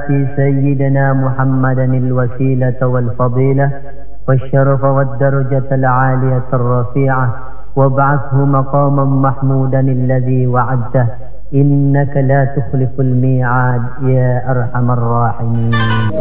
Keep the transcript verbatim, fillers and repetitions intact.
آت سيدنا محمدا الوسيلة والفضيلة والشرف والدرجة العالية الرفيعة وابعثه مقاما محمودا الذي وعدته إنك لا تخلف الميعاد يا أرحم الراحمين.